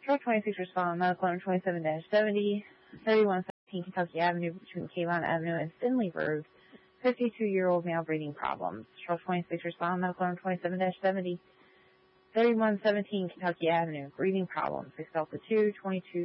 Truck 26 respond, medical number 27-70, 3117 Kentucky Avenue between Kavon Avenue and Finley Road. 52-year-old male breathing problems. Truck 26 respond, medical number 27-70, 3117 Kentucky Avenue, breathing problems. 6 Delta 2, 22